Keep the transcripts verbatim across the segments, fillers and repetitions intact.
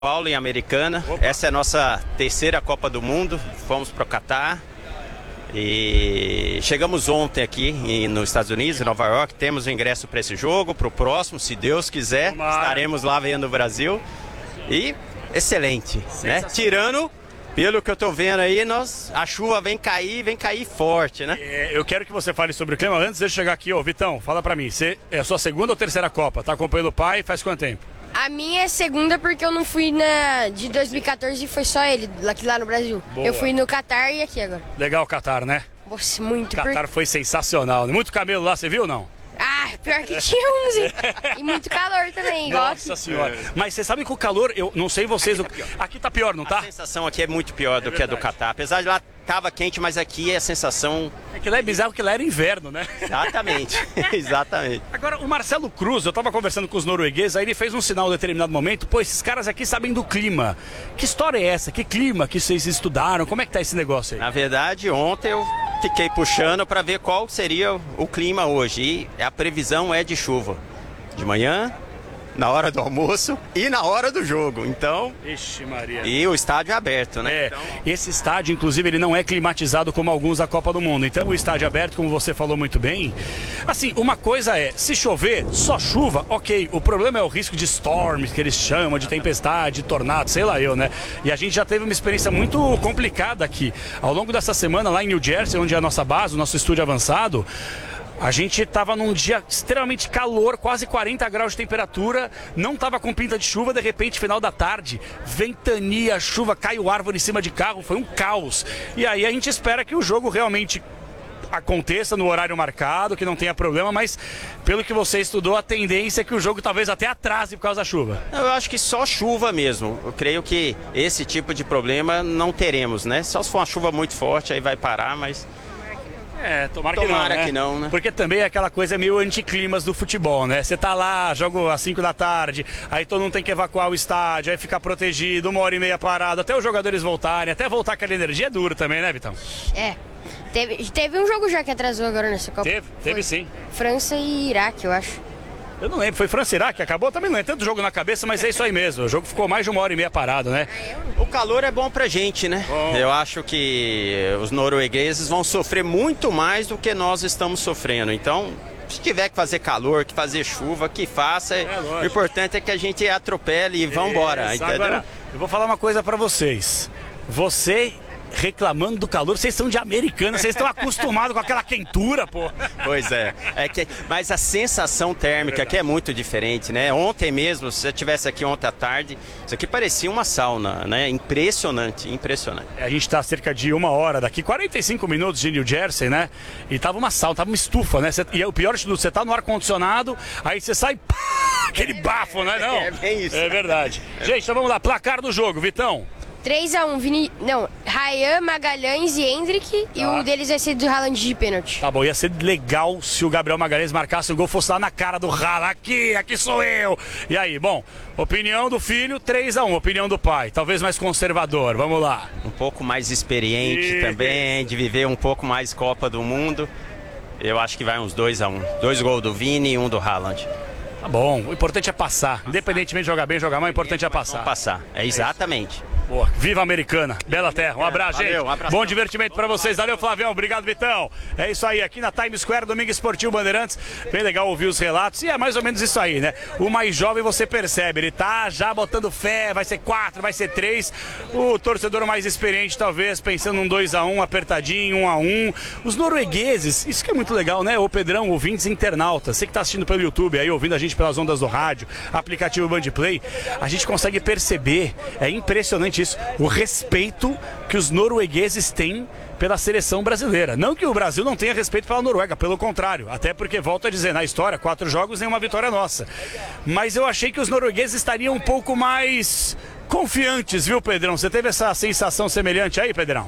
Paulo, em Americana. Opa. Essa é a nossa terceira Copa do Mundo. Fomos para o Catar e chegamos ontem aqui em, nos Estados Unidos, em Nova York. Temos o ingresso para esse jogo, para o próximo, se Deus quiser. Tomara. Estaremos lá vendo o Brasil. E excelente, né? Tirando, pelo que eu tô vendo aí, nós, a chuva vem cair, vem cair forte, né? É, eu quero que você fale sobre o clima. Antes de eu chegar aqui, ô Vitão, fala para mim. Você é a sua segunda ou terceira Copa? Tá acompanhando o pai faz quanto tempo? A minha é segunda porque eu não fui na de dois mil e quatorze e foi só ele, aqui lá no Brasil. Boa. Eu fui no Catar e aqui agora. Legal o Catar, né? Nossa, muito. O Catar por... foi sensacional. Muito camelo lá, você viu ou não? Ah, pior que tinha uns. E, e muito calor também, igual Nossa aqui. senhora. É. Mas você sabe que o calor, eu não sei vocês... Aqui tá pior, aqui tá pior não tá? A sensação aqui é muito pior do é que a do Catar. Apesar de lá tava quente, mas aqui a sensação... É que lá é bizarro que lá era inverno, né? Exatamente, exatamente. Agora, o Marcelo Cruz, eu tava conversando com os noruegueses, aí ele fez um sinal em determinado momento, pô, esses caras aqui sabem do clima. Que história é essa? Que clima que vocês estudaram? Como é que tá esse negócio aí? Na verdade, ontem eu fiquei puxando para ver qual seria o clima hoje. E a previsão é de chuva. De manhã, na hora do almoço e na hora do jogo. Então, Ixi, Maria. E o estádio é aberto, né? É, então... esse estádio, inclusive, ele não é climatizado como alguns da Copa do Mundo. Então, o estádio aberto, como você falou muito bem. Assim, uma coisa é, se chover, só chuva, ok. O problema é o risco de storms, que eles chamam, de tempestade, de tornado, sei lá eu, né? E a gente já teve uma experiência muito complicada aqui. Ao longo dessa semana, lá em New Jersey, onde é a nossa base, o nosso estúdio avançado, a gente estava num dia extremamente calor, quase quarenta graus de temperatura, não estava com pinta de chuva, de repente, final da tarde, ventania, chuva, caiu árvore em cima de carro, foi um caos. E aí a gente espera que o jogo realmente aconteça no horário marcado, que não tenha problema, mas pelo que você estudou, a tendência é que o jogo talvez até atrase por causa da chuva. Eu acho que só chuva mesmo. Eu creio que esse tipo de problema não teremos, né? Só se for uma chuva muito forte, aí vai parar, mas... É, tomara, tomara que não, né? que não, né? Porque também é aquela coisa meio anticlimas do futebol, né? Você tá lá, joga às cinco da tarde, aí todo mundo tem que evacuar o estádio, aí ficar protegido, uma hora e meia parado, até os jogadores voltarem, até voltar aquela energia é duro também, né, Vitão? É. Teve, teve um jogo já que atrasou agora nessa Copa. Teve, teve Foi sim. França e Iraque, eu acho. Eu não lembro, foi França e Iraque, acabou também, não é tanto jogo na cabeça, mas é isso aí mesmo. O jogo ficou mais de uma hora e meia parado, né? O calor é bom pra gente, né? Bom. Eu acho que os noruegueses vão sofrer muito mais do que nós estamos sofrendo. Então, se tiver que fazer calor, que fazer chuva, que faça. É, o importante é que a gente atropele e vamos embora, entendeu? Agora, eu vou falar uma coisa pra vocês. Você... reclamando do calor, vocês são de Americana, vocês estão acostumados com aquela quentura, pô. Pois é, é que, mas a sensação térmica aqui é muito diferente, né? Ontem mesmo, se eu estivesse aqui ontem à tarde, isso aqui parecia uma sauna, né? Impressionante, impressionante. A gente está a cerca de uma hora daqui, quarenta e cinco minutos de New Jersey, né? E tava uma sauna, tava uma estufa, né? Cê, e o pior de tudo, você tá no ar-condicionado, aí você sai, pá, aquele bafo, né? Não, é bem isso. É verdade. Gente, então vamos lá, placar do jogo, Vitão. três a um, Vini... Não, Ryan, Magalhães e Hendrick. Tá. E um deles vai ser do Haaland de pênalti. Tá bom, ia ser legal se o Gabriel Magalhães marcasse o gol, fosse lá na cara do Haaland. Aqui, aqui sou eu. E aí, bom, opinião do filho, três a um. Opinião do pai, talvez mais conservador. Vamos lá. Um pouco mais experiente e... também, de viver um pouco mais Copa do Mundo. Eu acho que vai uns dois a um. Dois gols do Vini e um do Haaland. Tá bom, o importante é passar. Independentemente de jogar bem, jogar mal, o importante é passar. Vamos passar, é exatamente. Boa. Viva a Americana, bela terra. Um abraço, Valeu, gente. Um abraço. Bom divertimento pra vocês. Valeu, Flavião. Obrigado, Vitão. É isso aí, aqui na Times Square, Domingo Esportivo Bandeirantes. Bem legal ouvir os relatos. E é mais ou menos isso aí, né? O mais jovem você percebe, ele tá já botando fé, vai ser quatro, vai ser três. O torcedor mais experiente, talvez, pensando num dois a um, apertadinho, um a um. Os noruegueses, isso que é muito legal, né? O Pedrão, ouvintes internautas, você que tá assistindo pelo YouTube aí, ouvindo a gente pelas ondas do rádio, aplicativo Bandplay, a gente consegue perceber, é impressionante isso, o respeito que os noruegueses têm pela seleção brasileira. Não que o Brasil não tenha respeito pela Noruega, pelo contrário, até porque, volto a dizer, na história, quatro jogos, nenhuma vitória nossa. Mas eu achei que os noruegueses estariam um pouco mais confiantes, viu, Pedrão? Você teve essa sensação semelhante aí, Pedrão?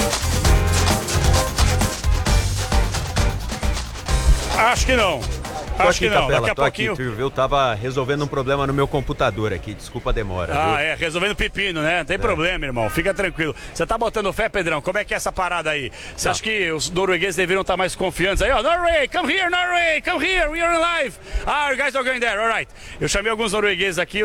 Acho que não. Tô Acho aqui, que não, Capela, daqui a tô pouquinho. aqui, tu viu? Tava resolvendo um problema no meu computador aqui, desculpa a demora. Ah, viu? é, resolvendo pepino, né? Não tem é. problema, irmão, fica tranquilo. Você tá botando fé, Pedrão? Como é que é essa parada aí? Você acha que os noruegueses deveriam estar mais confiantes aí? Ó, Norway, come here, Norway, come here, we are alive. Ah, you guys are going there, alright. Eu chamei alguns noruegueses aqui.